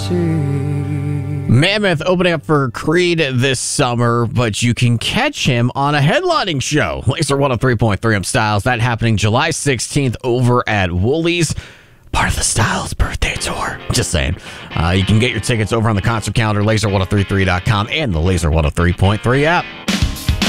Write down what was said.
Mammoth opening up for Creed this summer, but you can catch him on a headlining show. Laser 103.3 I'm Styles. That happening July 16th over at Woolies. Part of the Styles birthday tour. Just saying. You can get your tickets over on the concert calendar, laser1033.com, and the Laser 103.3 app.